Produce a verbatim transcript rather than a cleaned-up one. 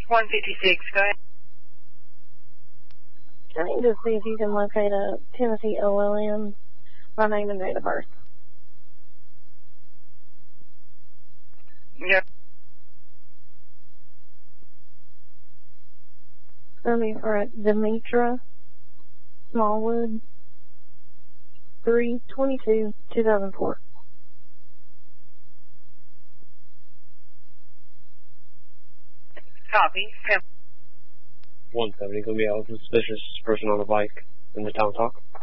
one fifty-six, go ahead. I need to see if you can locate a Tennessee O L M by name and date of birth. Yep. It's going to be for Demetra Smallwood, three twenty-two two thousand four. Copy. one seventy, gonna be out with a suspicious person on a bike in the town talk.